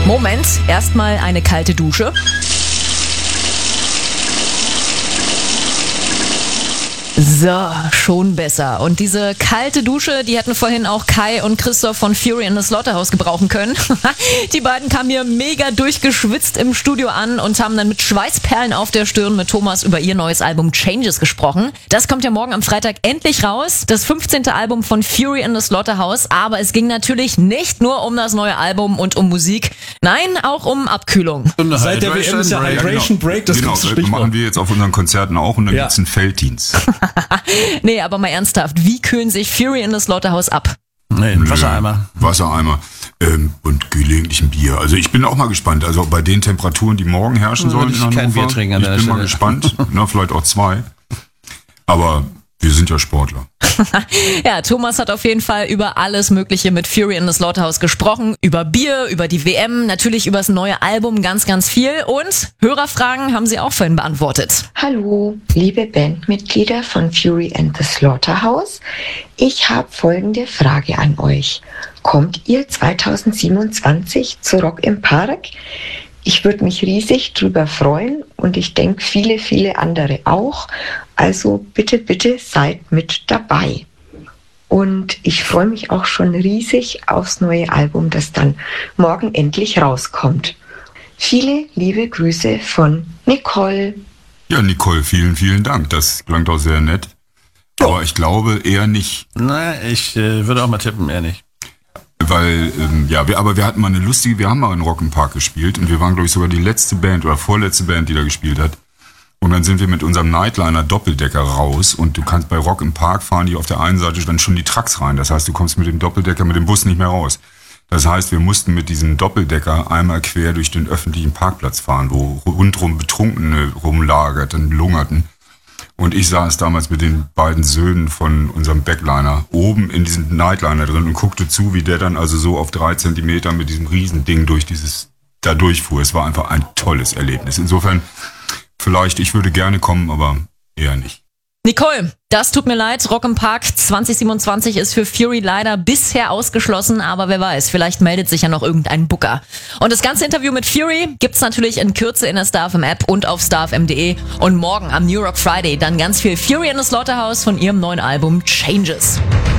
Moment, erstmal eine kalte Dusche. So, schon besser. Und diese kalte Dusche, die hätten vorhin auch Kai und Christoph von Fury in the Slaughterhouse gebrauchen können. Die beiden kamen hier mega durchgeschwitzt im Studio an und haben dann mit Schweißperlen auf der Stirn mit Thomas über ihr neues Album Changes gesprochen. Das kommt ja morgen am Freitag endlich raus. Das 15. Album von Fury in the Slaughterhouse. Aber es ging natürlich nicht nur um das neue Album und um Musik. Nein, auch um Abkühlung. Seit der WM ist ja Hydration Break, das große Stichwort. Machen wir jetzt auf unseren Konzerten auch und dann gibt's einen Felddienst. Nee, aber mal ernsthaft, wie kühlen sich Fury in the Slaughterhouse ab? Nee, Wassereimer. Wassereimer und gelegentlich ein Bier. Also ich bin auch mal gespannt. Also bei den Temperaturen, die morgen herrschen sollen in Hannover, kein Bier trinken an der ich bin Stelle. mal gespannt. Vielleicht auch 2. Aber wir sind ja Sportler. Ja, Thomas hat auf jeden Fall über alles Mögliche mit Fury in the Slaughterhouse gesprochen. Über Bier, über die WM, natürlich über das neue Album, ganz, ganz viel. Und Hörerfragen haben sie auch vorhin beantwortet. Hallo, liebe Bandmitglieder von Fury and the Slaughterhouse. Ich habe folgende Frage an euch. Kommt ihr 2027 zu Rock im Park? Ich würde mich riesig drüber freuen und ich denke viele, viele andere auch. Also bitte, bitte seid mit dabei. Und ich freue mich auch schon riesig aufs neue Album, das dann morgen endlich rauskommt. Viele liebe Grüße von Nicole. Ja, Nicole, vielen, vielen Dank. Das klang doch sehr nett. Aber ich glaube eher nicht. Nein, ich würde auch mal tippen, eher nicht. Weil, wir hatten mal wir haben mal in Rock im Park gespielt und wir waren, glaube ich, sogar die letzte Band oder vorletzte Band, die da gespielt hat. Und dann sind wir mit unserem Nightliner Doppeldecker raus und du kannst bei Rock im Park fahren die auf der einen Seite dann schon die Trucks rein. Das heißt, du kommst mit dem Doppeldecker, mit dem Bus nicht mehr raus. Das heißt, wir mussten mit diesem Doppeldecker einmal quer durch den öffentlichen Parkplatz fahren, wo rundrum Betrunkene rumlagerten, lungerten. Und ich saß damals mit den beiden Söhnen von unserem Backliner oben in diesem Nightliner drin und guckte zu, wie der dann also so auf 3 Zentimetern mit diesem Riesending da durchfuhr. Es war einfach ein tolles Erlebnis. Insofern, vielleicht, ich würde gerne kommen, aber eher nicht. Nicole, das tut mir leid. Rock im Park 2027 ist für Fury leider bisher ausgeschlossen, aber wer weiß, vielleicht meldet sich ja noch irgendein Booker. Und das ganze Interview mit Fury gibt's natürlich in Kürze in der StarFM App und auf starfm.de und morgen am New Rock Friday dann ganz viel Fury in the Slaughterhouse von ihrem neuen Album Changes.